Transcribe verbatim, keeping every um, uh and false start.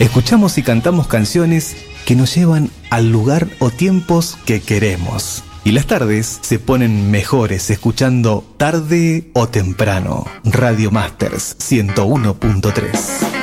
Escuchamos y cantamos canciones que nos llevan al lugar o tiempos que queremos. Y las tardes se ponen mejores escuchando Tarde o Temprano. Radio Masters ciento uno punto tres.